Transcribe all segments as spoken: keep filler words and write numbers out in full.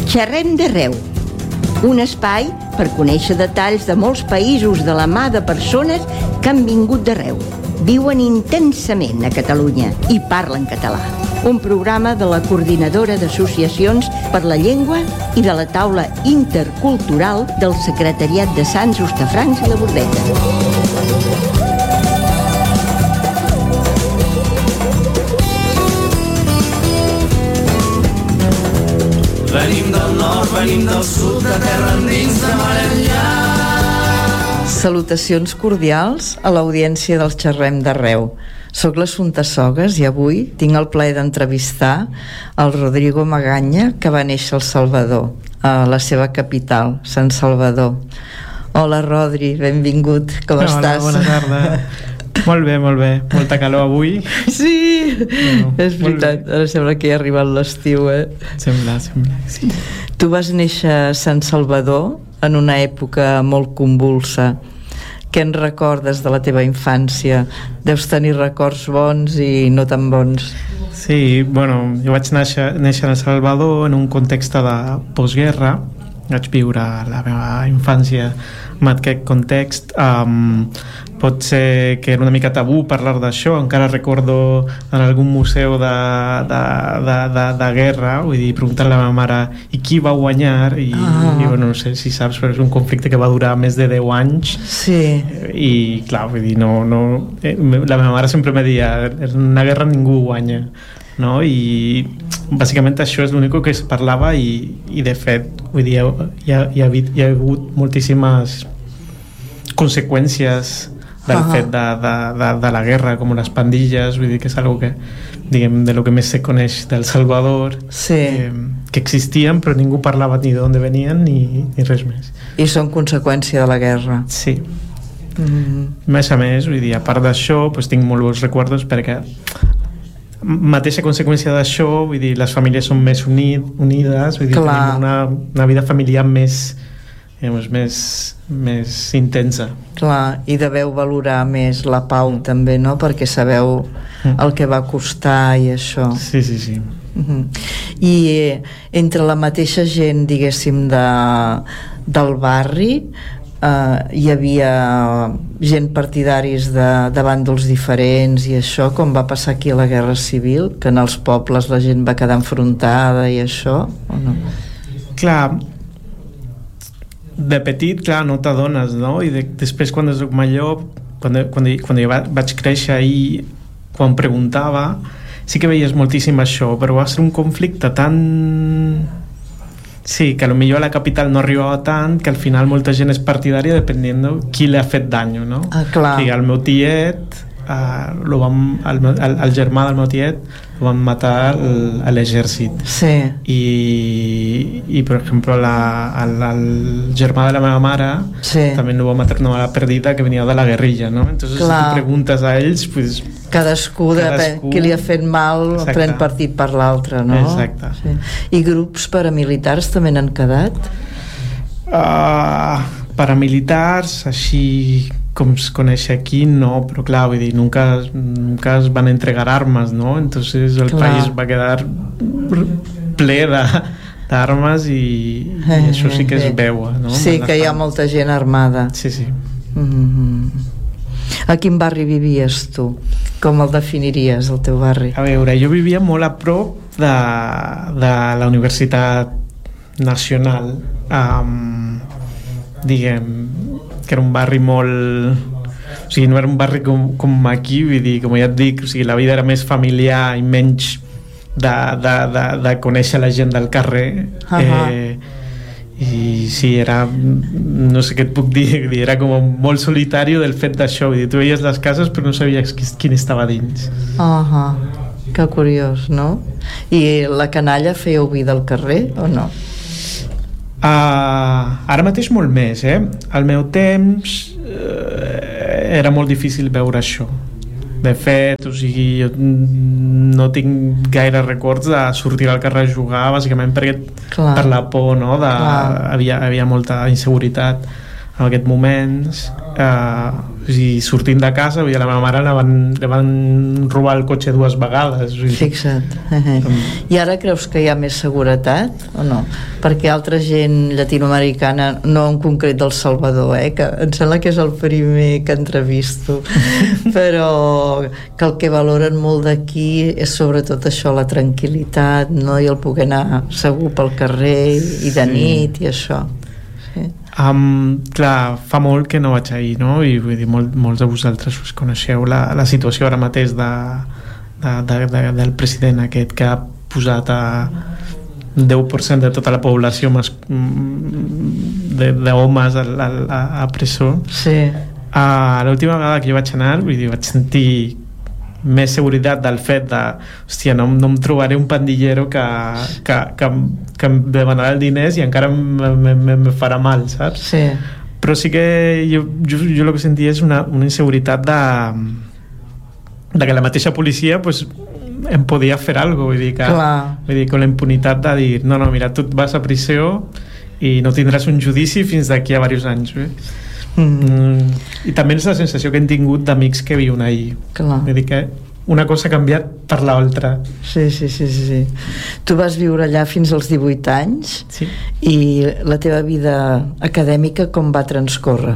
Xerrem d'arreu, un espai per conèixer detalls de molts països de la mà de persones que han vingut d'arreu, viuen intensament a Catalunya i parlen català. Un programa de la Coordinadora d'Associacions per la Llengua i de la Taula Intercultural del Secretariat de Sants, Hostafrancs i la Bordeta. Venim del nord, venim del sud, de terra endins, de mar enllà. Salutacions cordials a l'audiència del Xerrem d'Arreu. Soc l'Assumpta Sogas i avui tinc el plaer d'entrevistar el Rodrigo Magaña, que va néixer al Salvador, a la seva capital, Sant Salvador. Hola, Rodri, benvingut, com Hola, estàs? Bona tarda. Molt bé, molt bé. Molta calor avui. Sí, bueno, és veritat. Ara sembla que ja ha arribat l'estiu, eh? Sembla, sembla, sí. Tu vas néixer a Sant Salvador en una època molt convulsa. Què en recordes de la teva infància? Deus tenir records bons i no tan bons. Sí, bueno, jo vaig néixer, néixer a Salvador en un context de postguerra. Vaig viure la meva infància en aquest context. Um, pot ser que era una mica tabú parlar d'això. Encara recordo en algun museu de, de, de, de, de guerra, vull dir, preguntar-li a la meva mare i qui va guanyar, i, ah. i bueno, no sé si saps, però és un conflicte que va durar més de deu anys. Sí. I clar, vull dir, no, no, eh, la meva mare sempre me deia, en una guerra ningú guanya, no? I bàsicament això és l'únic que es parlava, i, i de fet, vull dir, hi ha, hi ha, hi ha hagut moltíssimes conseqüències del uh-huh. fet de, de, de, de la guerra, com les pandilles. Vull dir que és algo que, diguem, de lo que més se coneix del Salvador, sí. eh, que existien però ningú parlava ni d'on venien ni, ni res més. I són conseqüència de la guerra. Sí. Mm-hmm. Més a més, vull dir, a part d'això, doncs tinc molts bons records, perquè mateixa conseqüència d'això, vull dir, les famílies són més unid, unides, vull dir, Clar. tenim una, una vida familiar més, diguem, més, més intensa. Clar, i deveu valorar més la pau mm. també, no? Perquè sabeu mm. el que va costar i això. Sí, sí, sí. Mm-hmm. I eh, entre la mateixa gent, diguéssim, de, del barri, eh, hi havia gent partidaris de, de bàndols diferents i això, com va passar aquí a la Guerra Civil, que en els pobles la gent va quedar enfrontada i això, o no? Clar, de petit, clar, no t'adones, no? I de, després, quan soc major, quan, quan, quan jo vaig créixer i quan preguntava, sí que veies moltíssim això, però va ser un conflicte tan... Sí, que potser a la capital no arribava tant, que al final molta gent és partidària depenent de qui li ha fet dany, no? Ah, clar. O sigui, el meu tiet, uh, lo vam, el, el, el germà del meu tiet, ho van matar el, a l'exèrcit. Sí. I, i per exemple, la, el, el germà de la meva mare sí. també no va matar una mala perdida que venia de la guerrilla, no? Entonces, Clar. Si tu preguntes a ells, pues, cadascú, cadascú... qui li ha fet mal Exacte. Pren partit per l'altre, no? Exacte. Sí. I grups paramilitars també n'han quedat? Uh, paramilitars, així com es coneix aquí, no, però clar, vull dir, nunca, nunca es van entregar armes, no? Entonces el clar. País va quedar ple de, d'armes i, eh, i això sí que es veu, no? Sí, que hi ha molta gent armada. Sí, sí. Mm-hmm. A quin barri vivies tu? Com el definiries, el teu barri? A veure, jo vivia molt a prop de, de la Universitat Nacional, um, diguem, que era un barri molt... O sigui, no era un barri com, com aquí, vull dir, com ja et dic, o sigui, la vida era més familiar i menys de, de, de, de conèixer la gent del carrer. Uh-huh. Eh, i sí, era... No sé què et puc dir, era com molt solitari del fet d'això, vull dir, tu veies les cases però no sabies quin estava dins. Uh-huh. Que curiós, no? I la canalla fèieu vida al carrer o no? Uh, ara mateix molt més, eh? Al meu temps uh, era molt difícil veure això. De fet, o sigui, jo no tinc gaire records de sortir al carrer a jugar, bàsicament perquè Clar. Per la por, no? De, havia, havia molta inseguretat en aquests moments, eh, i sortint de casa, vull dir, la meva mare la van, la van robar el cotxe dues vegades. Vull dir. Fixa't. I ara creus que hi ha més seguretat o no? Perquè altra gent llatinoamericana, no en concret del Salvador, eh, que em sembla que és el primer que entrevisto, però que el que valoren molt d'aquí és sobretot això, la tranquil·litat, no? I el poder anar segur pel carrer i de nit i això. Sí. Um, clar, fa molt que no vaig ahir, no? I vull dir, molt, molts de vosaltres us coneixeu la, la situació ara mateix de, de, de, de, del president aquest que ha posat a deu per cent de tota la població mas, d'homes a, a, a presó. Sí. Uh, l'última vegada que jo vaig anar, vull dir, vaig sentir més seguretat del fet de, hòstia, no, no em trobaré un pandillero que, que, que, que em demanarà el diners i encara me, me, me farà mal, saps? Sí. Però sí que jo, jo, jo el que sentia és una, una inseguretat de, de que la mateixa policia pues, em podia fer alguna cosa, vull dir, que, vull dir, con la impunitat de dir, no, no, mira, tu et vas a presó i no tindràs un judici fins d'aquí a diversos anys, eh? Mm. I també és la sensació que hem tingut d'amics que viuen ahir. Clar. Vull dir que una cosa ha canviat per l'altra. Sí, sí, sí, sí. Tu vas viure allà fins als divuit anys. Sí. I la teva vida acadèmica com va transcórrer?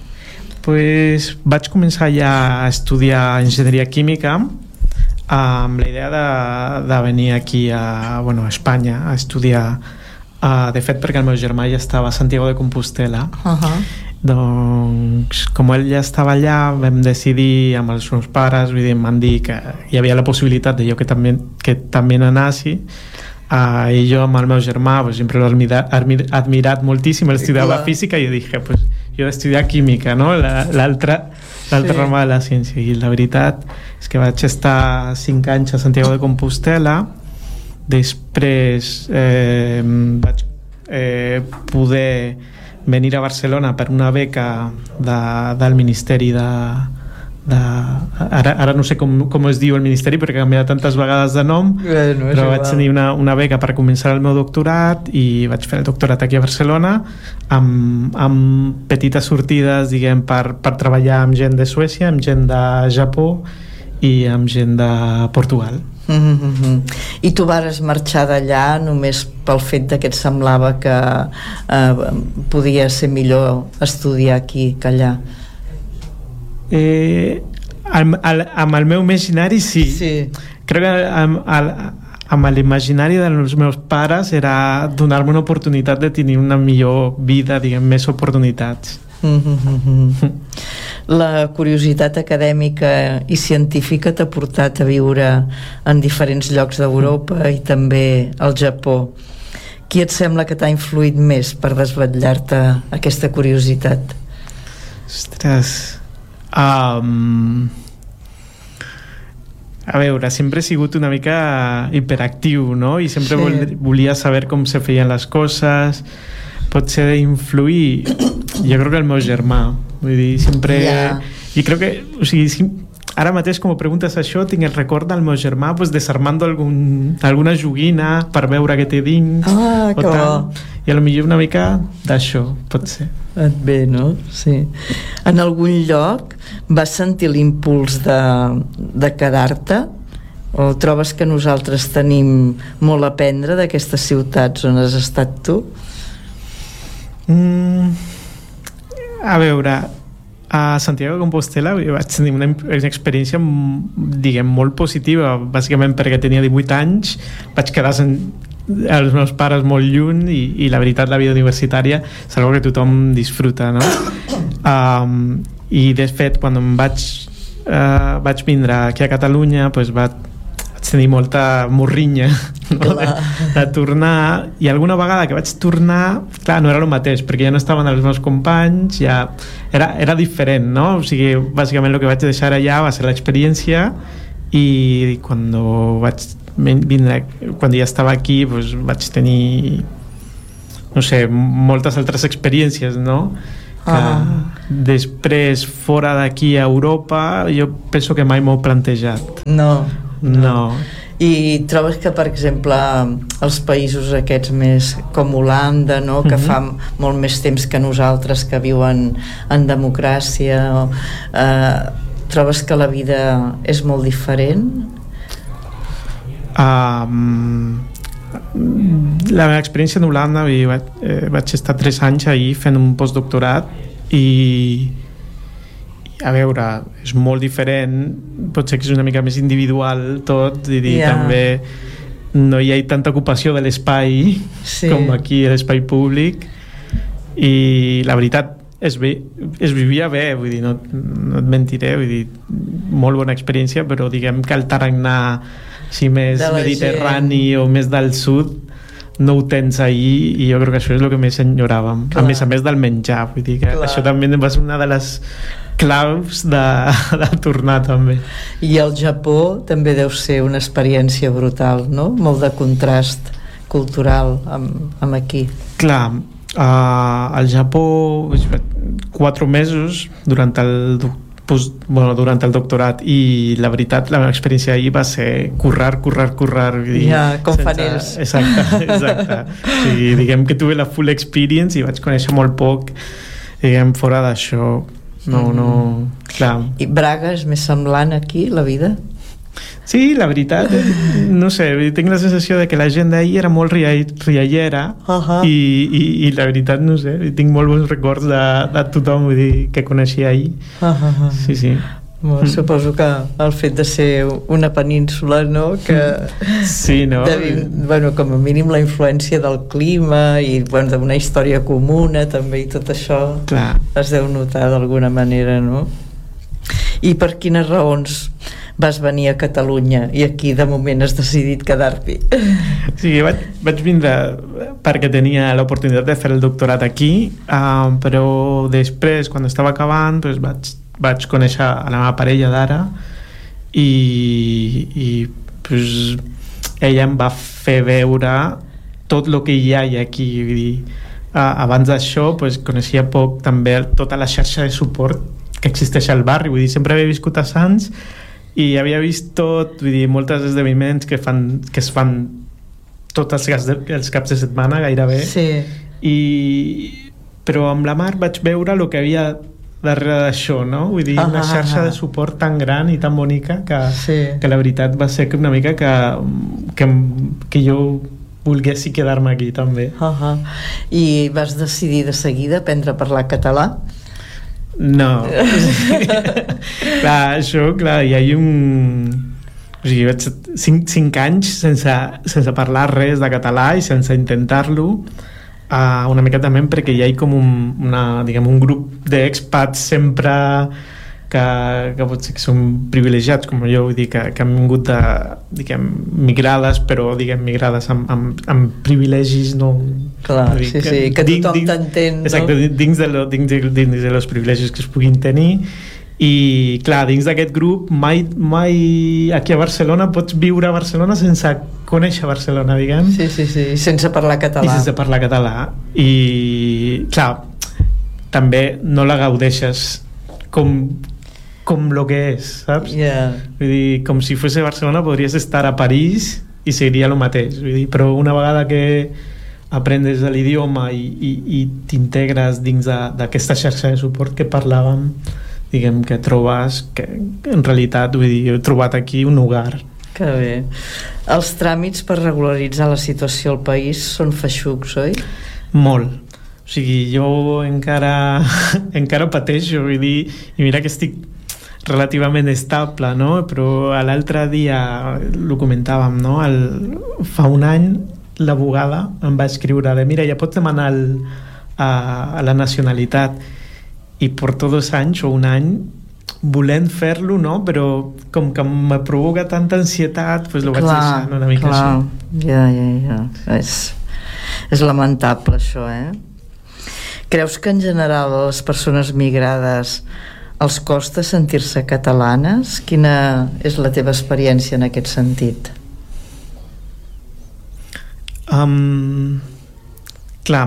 Pues vaig començar ja a estudiar enginyeria química amb la idea de, de venir aquí a, bueno, a Espanya a estudiar, uh, de fet perquè el meu germà ja estava a Santiago de Compostela. Uh-huh. Doncs com ell ja estava allà vam decidir amb els meus pares, vull dir, em van dir que hi havia la possibilitat de jo que també, que també n'anassi, uh, i jo amb el meu germà pues, sempre l'he admirat, admirat moltíssim, ell estudiava física i jo dije, pues, jo he d'estudiar química, no? l'altra l'altra sí. rama de la ciència, i la veritat és que vaig estar cinc anys a Santiago de Compostela, després eh, vaig eh, poder venir a Barcelona per una beca de, del Ministeri de, de ara, ara no sé com, com es diu el Ministeri perquè ha canviat tantes vegades de nom, bueno, però vaig tenir una, una beca per començar el meu doctorat i vaig fer el doctorat aquí a Barcelona amb, amb petites sortides, diguem, per, per treballar amb gent de Suècia, amb gent de Japó i amb gent de Portugal. Mm-hmm. I tu vares marxar d'allà només pel fet de que et semblava que eh, podia ser millor estudiar aquí que allà? Eh, amb, amb el meu imaginari sí, sí. Crec que amb, amb l'imaginari dels meus pares era donar-me una oportunitat de tenir una millor vida, diguem, més oportunitats. Mm-hmm. La curiositat acadèmica i científica t'ha portat a viure en diferents llocs d'Europa i també al Japó. Qui et sembla que t'ha influït més per desvetllar-te aquesta curiositat? Ostres, um, a veure, sempre he sigut una mica hiperactiu, no? I sempre sí. vol, volia saber com se feien les coses. Potser influir, jo crec que el meu germà, vull dir, sempre yeah. i crec que, o sigui, si, ara mateix com preguntes això, tinc el record del meu germà pues, desarmando algun, alguna joguina per veure què té dins, ah, o tal, i a lo millor una mica d'això, pot ser. Et ve, no? Sí. En algun lloc vas sentir l'impuls de, de quedar-te? O trobes que nosaltres tenim molt a aprendre d'aquestes ciutats on has estat tu? Mm, a veure, a Santiago de Compostela vaig tenir una, una experiència, diguem, molt positiva, bàsicament perquè tenia divuit anys, vaig quedar sen, els meus pares molt lluny i, i la veritat la vida universitària és una cosa que tothom disfruta, no? Um, i de fet quan em vaig uh, vaig vindre aquí a Catalunya pues, va tenir molta morrinya, no? de, de tornar, i alguna vegada que vaig tornar, clar, no era el mateix perquè ja no estaven els meus companys, ja era, era diferent, no? O sigui, bàsicament el que vaig deixar allà va ser l'experiència, i quan vaig vindre, quan ja estava aquí pues, vaig tenir no sé, moltes altres experiències, no? Que ah. després fora d'aquí a Europa jo penso que mai m'ho he plantejat. No. No. I trobes que, per exemple, els països aquests més com Holanda, no? Que mm-hmm. fa molt més temps que nosaltres, que viuen en democràcia, eh, trobes que la vida és molt diferent? Um, la meva experiència en Holanda, vaig, eh, vaig estar tres anys ahir fent un postdoctorat i a veure, és molt diferent, potser que és una mica més individual tot, i dir, yeah. també no hi ha tanta ocupació de l'espai sí. com aquí a l'espai públic, i la veritat es, ve, es vivia bé, vull dir, no, no et mentiré, vull dir, molt bona experiència, però diguem que el tarannà si més mediterrani gent. O més del sud no ho tens ahir, i jo crec que això és el que més enyoràvem. Clar. A més a més del menjar, vull dir que Clar. Això també va ser una de les claus de, de tornar també. I el Japó també deu ser una experiència brutal, no? Molt de contrast cultural amb, amb aquí. Clar, uh, al Japó quatre mesos durant el pues, bueno, durant el doctorat, i la veritat la meva experiència ahir va ser currar, currar, currar, vull dir, ja, com fan ells. Exacte, exacte. O sigui, diguem que tuve la full experience i vaig conèixer molt poc, diguem, fora d'això no, no, clar. I Braga és més semblant aquí, la vida? Sí, la veritat, no sé, tinc la sensació de que la gent d'ahir era molt riallera, uh-huh. i, i, i la veritat, no sé, tinc molt bons records de, de tothom, vull dir, que coneixia ahir. Uh-huh. Sí, sí. Bueno, suposo que el fet de ser una península, no? Que sí, no? De, bueno, com a mínim la influència del clima i bueno, d'una història comuna també, i tot això Clar. Es deu notar d'alguna manera, no? I per quines raons vas venir a Catalunya i aquí de moment has decidit quedar-t'hi? Sí, vaig, vaig vindre perquè tenia l'oportunitat de fer el doctorat aquí, uh, però després, quan estava acabant, doncs vaig, vaig conèixer a la meva parella d'ara, i, i pues, ella em va fer veure tot el que hi ha aquí. Vull dir, uh, abans d'això pues, coneixia poc també tota la xarxa de suport que existeix al barri. Vull dir, sempre havia viscut a Sants i havia vist tot, vull dir, molts esdeveniments que, fan, que es fan tots els caps de, els caps de setmana gairebé, sí. I, però amb la Mar vaig veure el que havia darrere d'això, no? Vull dir, ah, una xarxa ah, ah. de suport tan gran i tan bonica que, sí. que la veritat va ser una mica que, que, que jo volguessi quedar-me aquí també. Ah, ah. I vas decidir de seguida aprendre a parlar català? No. Clar, això, clar, hi ha un... O sigui, vaig cinc, cinc anys sense, sense parlar res de català i sense intentar-lo, uh, una mica també perquè hi ha com un, una, diguem, un grup d'expats sempre que, que potser que són privilegiats, com jo, vull dir, que, que han vingut de, diguem, migrades, però, diguem, migrades amb, amb, amb privilegis, no... Clar, dir, sí, que, sí, que tothom dins, t'entén, no? Exacte, dins de, lo, dins, de, dins de los privilegis que es puguin tenir, i, clar, dins d'aquest grup mai, mai aquí a Barcelona pots viure a Barcelona sense conèixer Barcelona, diguem. Sí, sí, sí, sense parlar català. I sense parlar català. I, clar, també no la gaudeixes com... com lo que és, saps? Yeah. Vull dir, com si fos Barcelona podries estar a París i seria el mateix, vull dir, però una vegada que aprendes l'idioma i, i, i t'integres dins d'aquesta xarxa de suport que parlàvem, diguem que trobes que en realitat, vull dir, jo he trobat aquí un hogar. Que bé. Els tràmits per regularitzar la situació al país són feixucs, oi? Molt. O sigui, jo encara encara pateixo, vull dir, i mira que estic relativament estable, no? Però l'altre dia ho comentàvem, no? El, fa un any l'abogada em va escriure de mira, ja pots demanar el, a, a la nacionalitat, i porto dos anys o un any volent fer-lo, no? Però com que me provoca tanta ansietat, pues lo vaig deixant una mica clar. Això. Ja, ja, ja. És, és lamentable això, eh? Creus que en general a les persones migrades els costa sentir-se catalanes? Quina és la teva experiència en aquest sentit? Um, clar,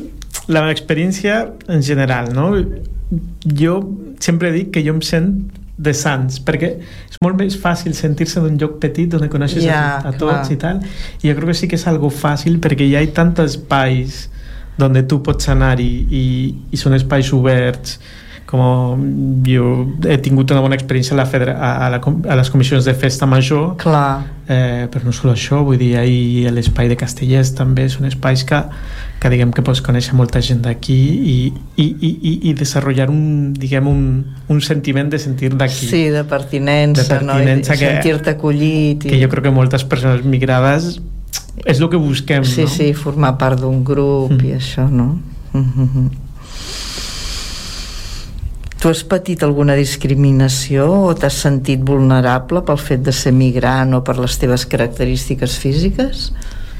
la meva experiència en general, no? Jo sempre dic que jo em sent de sants, perquè és molt més fàcil sentir-se d'un lloc petit on coneixes yeah, a, a tots clar. I tal, i jo crec que sí que és algo fàcil perquè hi ha tants espais on tu pots anar-hi i, i són espais oberts, com jo he tingut una bona experiència a, la federa, a, a, la, a les comissions de festa major. Clar. Eh, però no sol això, vull dir, ahir l'espai de Castellers també són espais que, que diguem que pots conèixer molta gent d'aquí i, i, i, i desenvolupar un, diguem, un, un sentiment de sentir d'aquí. Sí, de pertinença, de pertinença no? I sentir-te acollit. I... Que jo crec que moltes persones migrades és el que busquem, sí, no? Sí, sí, formar part d'un grup mm. i això, no? Mm-hmm. Tu has patit alguna discriminació o t'has sentit vulnerable pel fet de ser migrant o per les teves característiques físiques?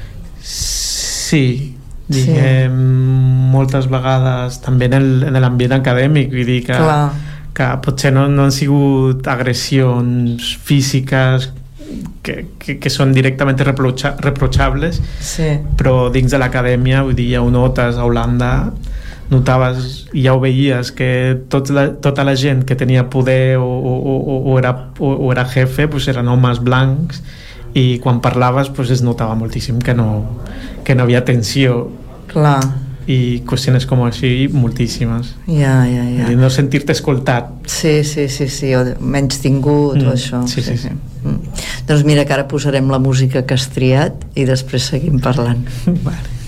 Sí, diguem, sí. Moltes vegades també en l'ambient acadèmic, vull dir que, que potser no, no han sigut agressions físiques que, que, que són directament reprocha, reprochables, sí. Però dins de l'acadèmia, vull dir, ja ho notes a Holanda, notaves i ja ho veies que tot la, tota la gent que tenia poder o, o, o, o, era, o, o era jefe pues eren homes blancs i quan parlaves pues es notava moltíssim que no, que no havia tensió. Clar. I qüestions com així moltíssimes. Ja, ja, ja. I no sentir-te escoltat. Sí, sí, sí, sí, o menys tingut mm, o això. Sí, sí, sí. sí. Mm. Doncs mira que ara posarem la música que has triat i després seguim parlant. Vale.